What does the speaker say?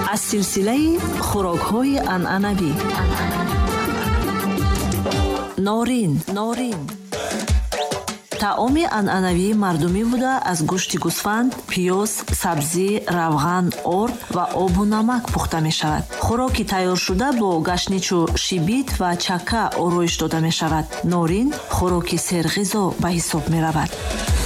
аз силсилаи хӯрокҳои анъанавӣ. норин таоми анъанавии мардумӣ буда аз гӯшти гӯсфанд, пиёз, сабзӣ, равған, орд ва обу намак пухта мешавад. хӯроки тайёршуда бо гаштничу шибит ва чакка ороиш дода мешавад. норин хӯроки серғизо ба ҳисоб меравад.